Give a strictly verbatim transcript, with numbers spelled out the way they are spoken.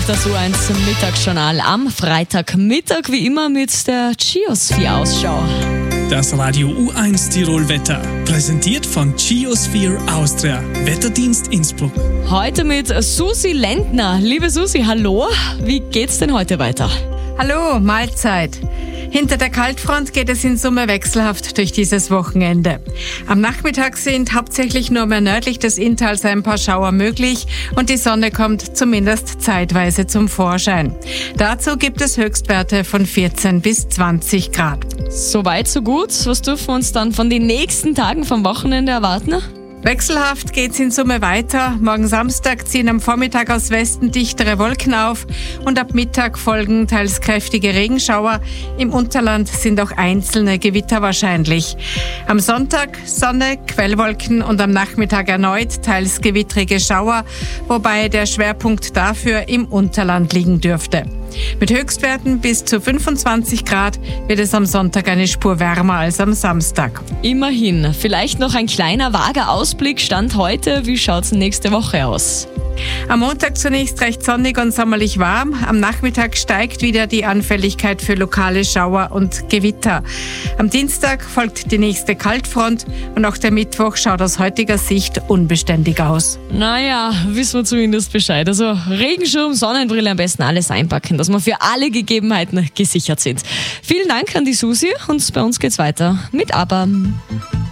Das U eins Mittagsjournal am Freitagmittag, wie immer mit der Geosphere-Ausschau. Das Radio U eins Tirol Wetter, präsentiert von Geosphere Austria, Wetterdienst Innsbruck. Heute mit Susi Lendner. Liebe Susi, hallo, wie geht's denn heute weiter? Hallo, Mahlzeit. Hinter der Kaltfront geht es in Summe wechselhaft durch dieses Wochenende. Am Nachmittag sind hauptsächlich nur mehr nördlich des Inntals ein paar Schauer möglich und die Sonne kommt zumindest zeitweise zum Vorschein. Dazu gibt es Höchstwerte von vierzehn bis zwanzig Grad. Soweit, so gut. Was dürfen wir uns dann von den nächsten Tagen vom Wochenende erwarten? Wechselhaft geht's in Summe weiter. Morgen Samstag ziehen am Vormittag aus Westen dichtere Wolken auf und ab Mittag folgen teils kräftige Regenschauer. Im Unterland sind auch einzelne Gewitter wahrscheinlich. Am Sonntag Sonne, Quellwolken und am Nachmittag erneut teils gewittrige Schauer, wobei der Schwerpunkt dafür im Unterland liegen dürfte. Mit Höchstwerten bis zu fünfundzwanzig Grad wird es am Sonntag eine Spur wärmer als am Samstag. Immerhin. Vielleicht noch ein kleiner vager Ausblick. Stand heute. Wie schaut's nächste Woche aus? Am Montag zunächst recht sonnig und sommerlich warm. Am Nachmittag steigt wieder die Anfälligkeit für lokale Schauer und Gewitter. Am Dienstag folgt die nächste Kaltfront und auch der Mittwoch schaut aus heutiger Sicht unbeständig aus. Naja, wissen wir zumindest Bescheid. Also Regenschirm, Sonnenbrille, am besten alles einpacken, dass wir für alle Gegebenheiten gesichert sind. Vielen Dank an die Susi und bei uns geht's weiter mit ABBA.